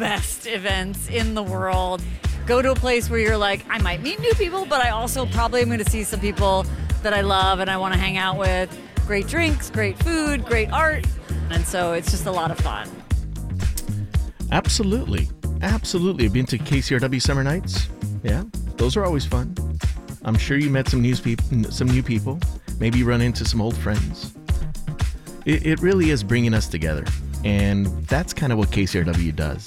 best events in the world. Go to a place where you're like, I might meet new people, but I also probably am going to see some people that I love and I want to hang out with. Great drinks, great food, great art. And so it's just a lot of fun. Absolutely. Absolutely. Been to KCRW Summer Nights? Yeah, those are always fun. I'm sure you met some new people. Maybe you run into some old friends. It really is bringing us together. And that's kind of what KCRW does.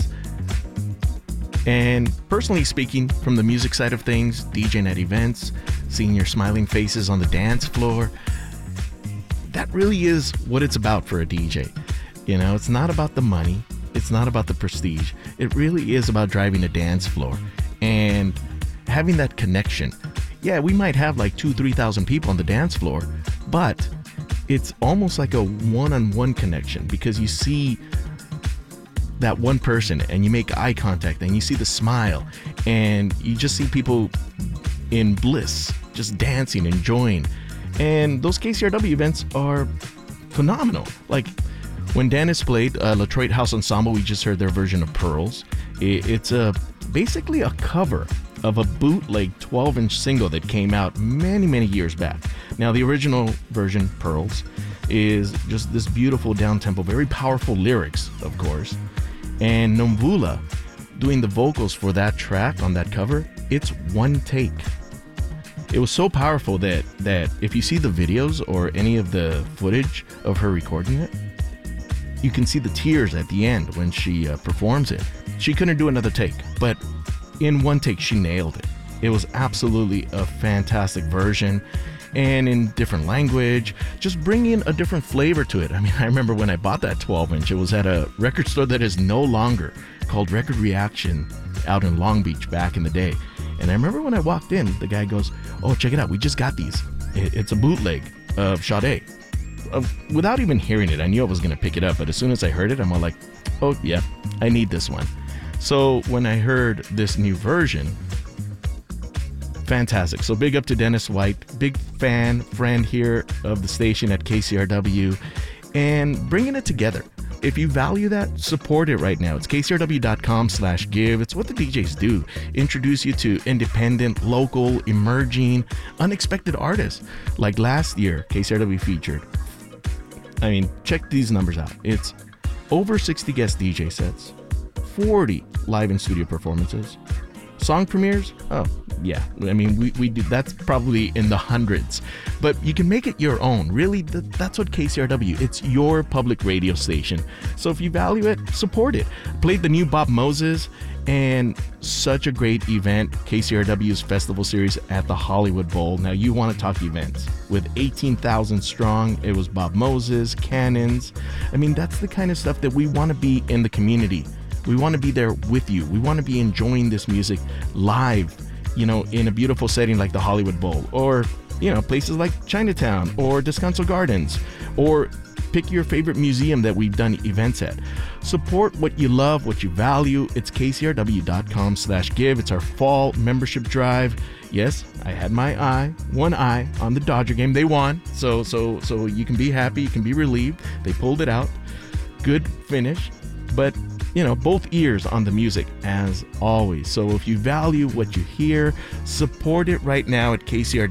And personally speaking, from the music side of things, DJing at events, seeing your smiling faces on the dance floor, that really is what it's about for a DJ. You know, it's not about the money. It's not about the prestige. It really is about driving a dance floor and having that connection. Yeah, we might have like 2,000-3,000 people on the dance floor, but it's almost like a one-on-one connection because you see that one person and you make eye contact and you see the smile and you just see people in bliss, just dancing, enjoying. And those KCRW events are phenomenal. Like when Dennis played Latroit House Ensemble, we just heard their version of Pearls. It's basically a cover of a bootleg 12-inch single that came out many years back. Now the original version, Pearls, is just this beautiful down-tempo, very powerful lyrics, of course. And Nomvula doing the vocals for that track on that cover, it's one take. It was so powerful that if you see the videos or any of the footage of her recording it, you can see the tears at the end when she performs it. She couldn't do another take, but in one take she nailed it. It was absolutely a fantastic version, and in different language, just bringing a different flavor to it. I mean, I remember when I bought that 12-inch, it was at a record store that is no longer, called Record Reaction, out in Long Beach back in the day. And I remember when I walked in, the guy goes, "Oh, check it out, we just got these. It's a bootleg of Sade." Without even hearing it, I knew I was going to pick it up, but as soon as I heard it, I'm all like, oh yeah, I need this one. So when I heard this new version, fantastic. So big up to Dennis White, big friend here of the station at KCRW, and bringing it together. If you value that, support it right now. It's kcrw.com/give. It's what the DJs do. Introduce you to independent, local, emerging, unexpected artists. Like last year, KCRW featured. I mean, check these numbers out. It's over 60 guest DJ sets, 40 live in studio performances, song premieres. Oh, yeah. I mean, we do. That's probably in the hundreds, but you can make it your own. Really, that's what KCRW. It's your public radio station. So if you value it, support it. Played the new Bob Moses, and such a great event. KCRW's festival series at the Hollywood Bowl. Now you want to talk events with 18,000 strong. It was Bob Moses, Cannons. I mean, that's the kind of stuff that we want to be in the community. We want to be there with you. We want to be enjoying this music live, you know, in a beautiful setting like the Hollywood Bowl, or, you know, places like Chinatown or Descanso Gardens, or pick your favorite museum that we've done events at. Support what you love, what you value. It's kcrw.com/give. It's our fall membership drive. Yes, I had one eye on the Dodger game. They won. So you can be happy, you can be relieved. They pulled it out. Good finish. But you know, both ears on the music as always. So if you value what you hear, support it right now at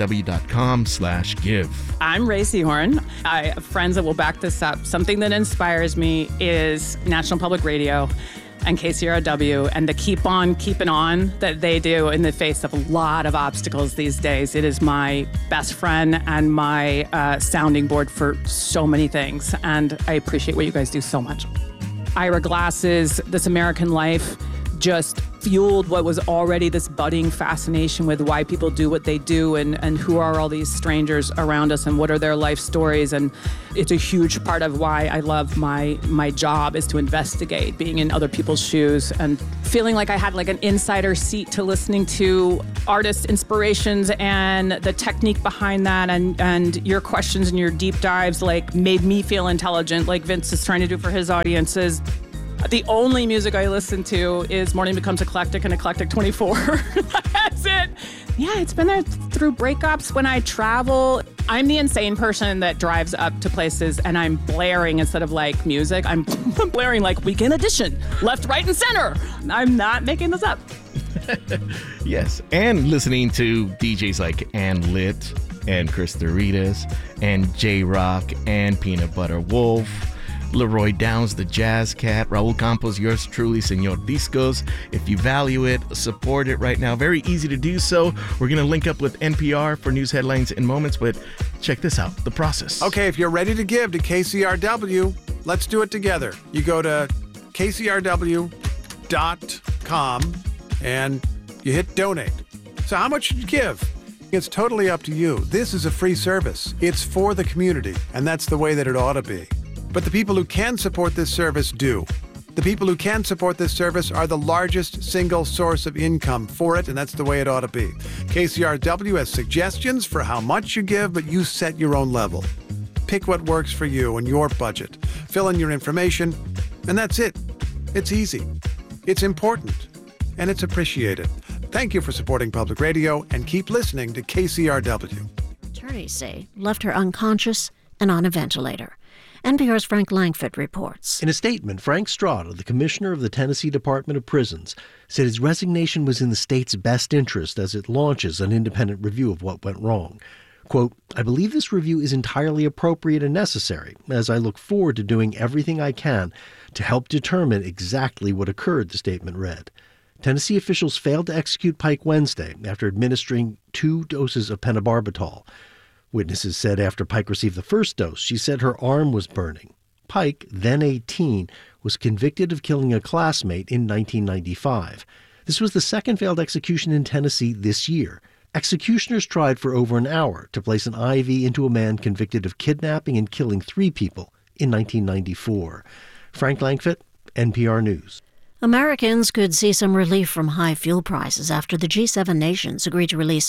kcrw.com/give. I'm Ray Seahorn. I have friends that will back this up. Something that inspires me is National Public Radio and KCRW and the keep on keeping on that they do in the face of a lot of obstacles these days. It is my best friend and my sounding board for so many things, and I appreciate what you guys do so much. Ira Glass's This American Life just fueled what was already this budding fascination with why people do what they do, and who are all these strangers around us and what are their life stories. And it's a huge part of why I love my job, is to investigate, being in other people's shoes and feeling like I had like an insider seat to listening to artists' inspirations and the technique behind that, and your questions and your deep dives like made me feel intelligent, like Vince is trying to do for his audiences. The only music I listen to is Morning Becomes Eclectic and Eclectic 24. That's it. Yeah, it's been there through breakups when I travel. I'm the insane person that drives up to places and I'm blaring instead of like music. I'm blaring like Weekend Edition, left, right, and center. I'm not making this up. Yes, and listening to DJs like Ann Litt and Chris Doritas and J-Rock and Peanut Butter Wolf, Leroy Downs, the Jazz Cat, Raul Campos, yours truly, Senor Discos. If you value it, support it right now. Very easy to do so. We're going to link up with NPR for news headlines in moments, but check this out, the process. Okay, if you're ready to give to KCRW, let's do it together. You go to kcrw.com and you hit donate. So how much should you give? It's totally up to you. This is a free service. It's for the community, and that's the way that it ought to be. But the people who can support this service do. The people who can support this service are the largest single source of income for it, and that's the way it ought to be. KCRW has suggestions for how much you give, but you set your own level. Pick what works for you and your budget. Fill in your information, and that's it. It's easy. It's important, and it's appreciated. Thank you for supporting public radio, and keep listening to KCRW. Attorneys say left her unconscious and on a ventilator. NPR's Frank Langford reports. In a statement, Frank Strada, the commissioner of the Tennessee Department of Prisons, said his resignation was in the state's best interest as it launches an independent review of what went wrong. Quote, I believe this review is entirely appropriate and necessary, as I look forward to doing everything I can to help determine exactly what occurred, the statement read. Tennessee officials failed to execute Pike Wednesday after administering 2 doses of pentobarbital. Witnesses said after Pike received the first dose, she said her arm was burning. Pike, then 18, was convicted of killing a classmate in 1995. This was the second failed execution in Tennessee this year. Executioners tried for over an hour to place an IV into a man convicted of kidnapping and killing 3 people in 1994. Frank Langford, NPR News. Americans could see some relief from high fuel prices after the G7 nations agreed to release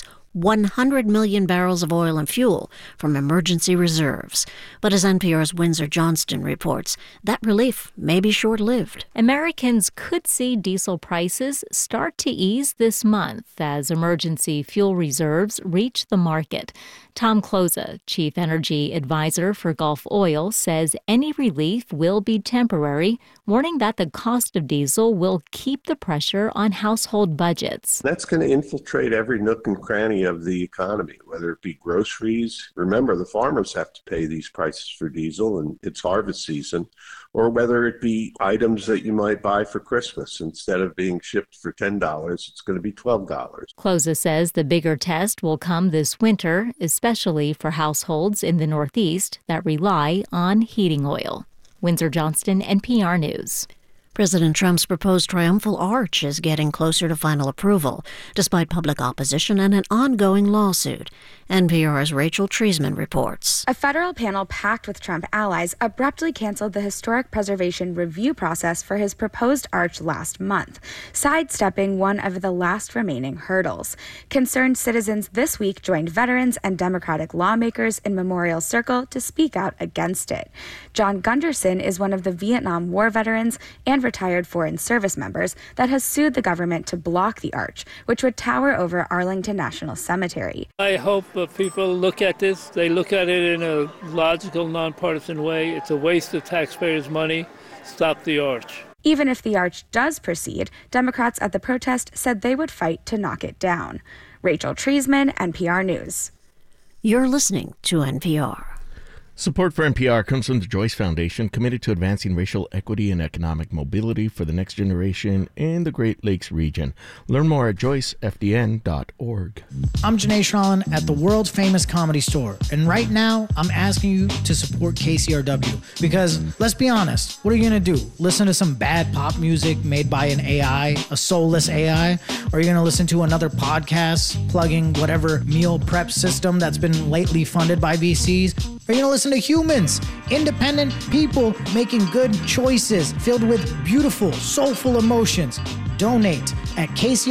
100 million barrels of oil and fuel from emergency reserves. But as NPR's Windsor Johnston reports, that relief may be short-lived. Americans could see diesel prices start to ease this month as emergency fuel reserves reach the market. Tom Kloza, chief energy advisor for Gulf Oil, says any relief will be temporary, warning that the cost of diesel will keep the pressure on household budgets. That's going to infiltrate every nook and cranny of the economy, whether it be groceries. Remember, the farmers have to pay these prices for diesel and it's harvest season, or whether it be items that you might buy for Christmas. Instead of being shipped for $10, it's going to be $12. Kloza says the bigger test will come this winter, especially for households in the Northeast that rely on heating oil. Windsor Johnston, NPR News. President Trump's proposed triumphal arch is getting closer to final approval, despite public opposition and an ongoing lawsuit. NPR's Rachel Treisman reports. A federal panel packed with Trump allies abruptly canceled the historic preservation review process for his proposed arch last month, sidestepping one of the last remaining hurdles. Concerned citizens this week joined veterans and Democratic lawmakers in Memorial Circle to speak out against it. John Gunderson is one of the Vietnam War veterans and retired foreign service members that has sued the government to block the arch, which would tower over Arlington National Cemetery. I hope people look at this. They look at it in a logical, nonpartisan way. It's a waste of taxpayers' money. Stop the arch. Even if the arch does proceed, Democrats at the protest said they would fight to knock it down. Rachel Treisman, NPR News. You're listening to NPR. Support for NPR comes from the Joyce Foundation, committed to advancing racial equity and economic mobility for the next generation in the Great Lakes region. Learn more at joycefdn.org. I'm Janae Shrallin at the world's famous Comedy Store, and right now I'm asking you to support KCRW because, let's be honest, what are you going to do? Listen to some bad pop music made by an AI, a soulless AI? Or are you going to listen to another podcast plugging whatever meal prep system that's been lately funded by VCs? Are you going to listen to humans, independent people making good choices filled with beautiful, soulful emotions? Donate at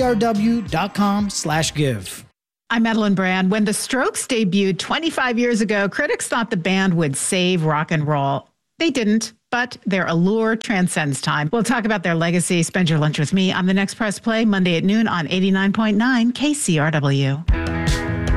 kcrw.com/give. I'm Madeline Brand. When the Strokes debuted 25 years ago, critics thought the band would save rock and roll. They didn't, but their allure transcends time. We'll talk about their legacy. Spend your lunch with me on The Next Press Play, Monday at noon on 89.9 KCRW.